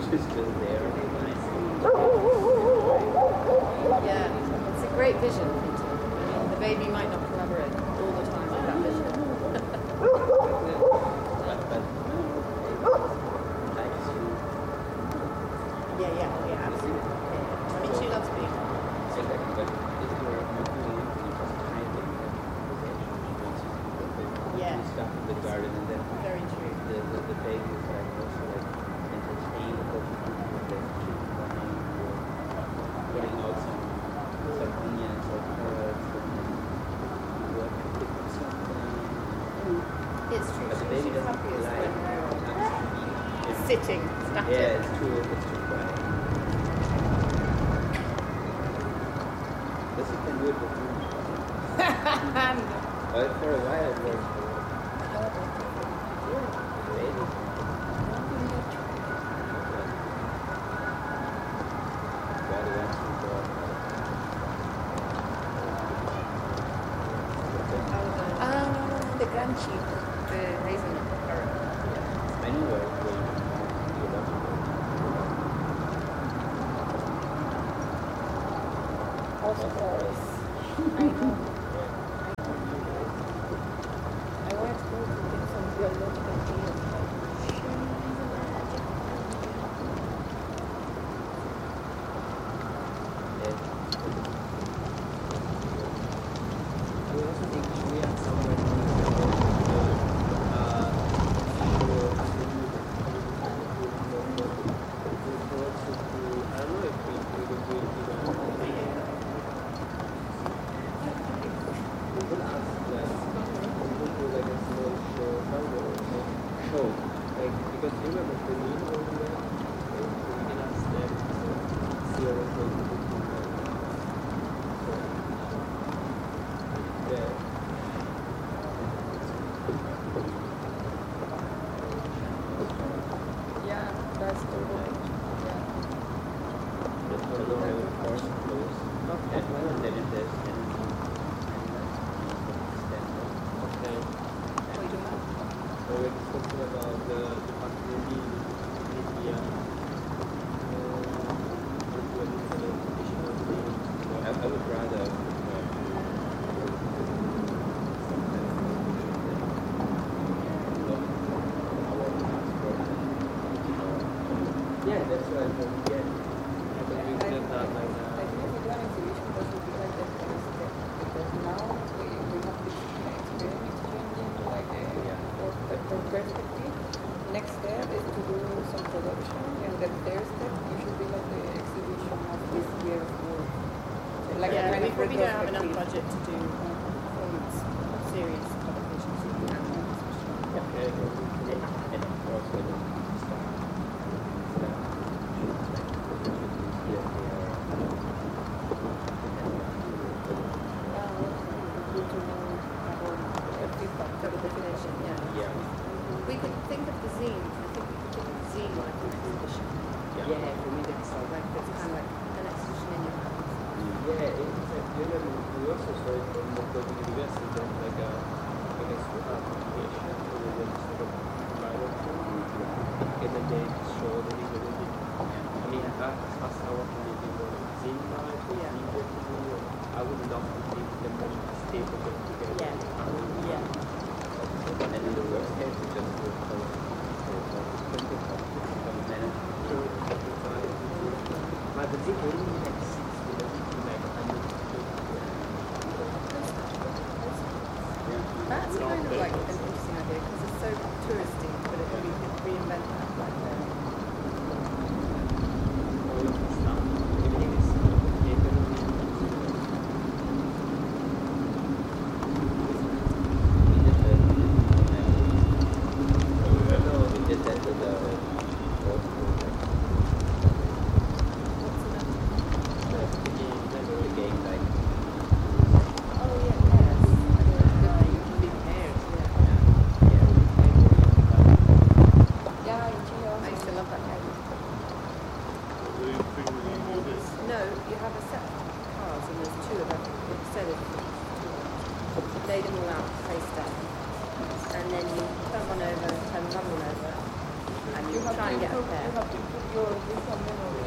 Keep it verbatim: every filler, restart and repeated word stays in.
She's still there. Yeah, it's a great vision. I mean, the baby might not collaborate all the time with that vision. but, but, like, she, Yeah, yeah, oh yeah, absolutely. Yeah. I mean, she loves being. exactly, but if you're not doing it, you just try to take that conversation. Yeah. You start in the garden and then Very true. the, the, the baby is like also like entertained the people that keep running or putting out some some onions or carrots and then you work to pick up something. It's true. But the She- baby she's doesn't happiest like when actually sitting, static. yeah, it's too it's too quiet. But you can do it with you. But for a while it works. Baby. Body wants to go up. Ah, the crunchy, the hazelnut carrot. I know where where you you love Of course. I know. I want to go to get some biological things. I also think we have somewhere uh, I don't know if we we could do it we could ask like we could do like a small show somewhere show like because you remember the mean over there like, so we can ask them to see what they do. Yeah. Yeah, that's the one. Yeah. That's what I don't have a course close. Okay. And then it is and Okay. What are you doing now? So we're talking about the the possibility in India. I, I would rather Yeah, that's what I thought. Yeah. I think we could have done like I that. think we do an exhibition that would be like the first step because now we, we have this experiment changing like a, for, for perspective. Next step is to do some production and the third step you should be like the exhibition of this year's work. Like a Yeah, kind we of probably don't have enough retrospective. budget to do performance series publications. Okay. and of course when you start For the definition, yeah. yeah. We could think of the zine. I think we could think of the zine like an exhibition. Yeah. Yeah, for me that's all Like it's kind of like an exhibition in your house. Yeah, it's like, you know, we also saw it from the Kobe University, there's like a, like a school application, so they went to the private school, and then they just show the legal limit. I mean, as as I want to live in the zine life, or Yeah. zine to do, I would love to think the most stable them together. Yeah. Yeah. And in the worst case we just do it for But the thing is, like six minutes, like I need to do That's kind of like an interesting idea because it's so touristy, but if we could reinvent that like um, all of the stuff. Everything is complicated. we did that no, we did that with the old school like what's it? The game, like, the game like Oh yeah, yes. Uh, you can be paired. Yeah. Yeah, in Chile also. I used to love that game. No, you have a set of cards and there's two of them. Instead of lay them all out face down. And then you turn one over, turn one one over, and you try and get a improve, pair. you have to improve your this and then